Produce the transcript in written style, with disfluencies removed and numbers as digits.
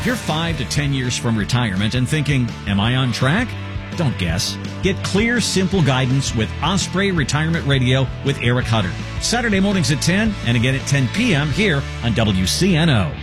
If you're 5 to 10 years from retirement and thinking, am I on track? Don't guess. Get clear, simple guidance with Osprey Retirement Radio with Eric Hutter. Saturday mornings at 10 and again at 10 p.m. here on WCNO.